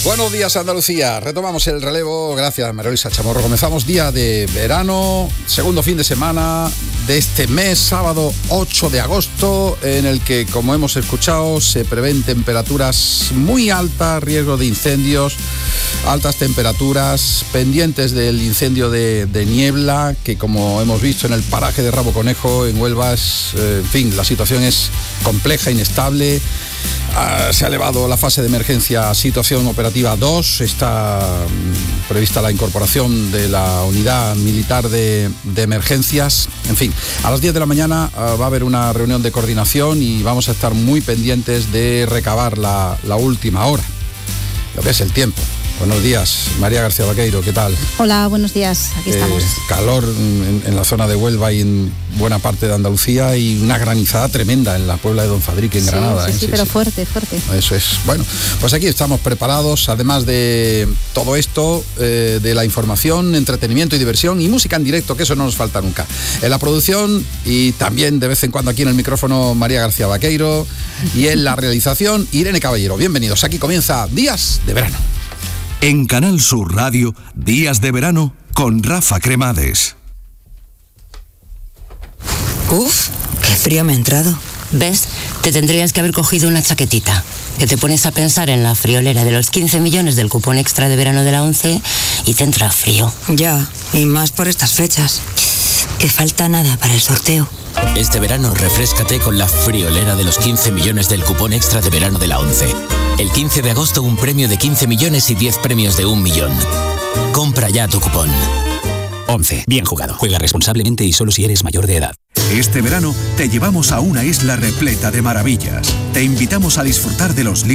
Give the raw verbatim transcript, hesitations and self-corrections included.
Buenos días, Andalucía. Retomamos el relevo. Gracias, María Luisa Chamorro. Comenzamos día de verano, segundo fin de semana de este mes, sábado ocho de agosto, en el que, como hemos escuchado, se prevén temperaturas muy altas, riesgo de incendios, altas temperaturas, pendientes del incendio de, de niebla, que como hemos visto en el paraje de Rabo Conejo, en Huelva, es, eh, en fin, la situación es compleja, inestable. Uh, se ha elevado la fase de emergencia a situación operativa dos, está um, prevista la incorporación de la unidad militar de, de emergencias. En fin, a las diez de la mañana uh, va a haber una reunión de coordinación y vamos a estar muy pendientes de recabar la, la última hora, lo que es el tiempo. Buenos días, María García Vaqueiro, ¿qué tal? Hola, buenos días, aquí eh, estamos. Calor en, en la zona de Huelva y en buena parte de Andalucía, y una granizada tremenda en la Puebla de Don Fadrique, en sí, Granada. Sí, ¿eh? sí, sí, pero sí. fuerte, fuerte. Eso es. Bueno, pues aquí estamos preparados, además de todo esto, eh, de la información, entretenimiento y diversión y música en directo, que eso no nos falta nunca. En la producción y también de vez en cuando aquí en el micrófono, María García Vaqueiro, y en la realización, Irene Caballero. Bienvenidos, aquí comienza Días de Verano. En Canal Sur Radio, Días de Verano con Rafa Cremades. Uf, qué frío me ha entrado. ¿Ves? Te tendrías que haber cogido una chaquetita. Que te pones a pensar en la friolera de los quince millones del cupón extra de verano de la ONCE y te entra frío. Ya, y más por estas fechas. Que falta nada para el sorteo. Este verano refréscate con la friolera de los quince millones del cupón extra de verano de la ONCE. El quince de agosto un premio de quince millones y diez premios de un millón. Compra ya tu cupón. ONCE, bien jugado. Juega responsablemente y solo si eres mayor de edad. Este verano te llevamos a una isla repleta de maravillas. Te invitamos a disfrutar de los libros